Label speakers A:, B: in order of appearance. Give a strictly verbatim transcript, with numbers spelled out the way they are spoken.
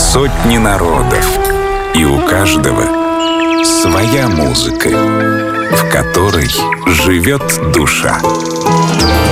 A: Сотни народов, и у каждого своя музыка, в которой живет душа.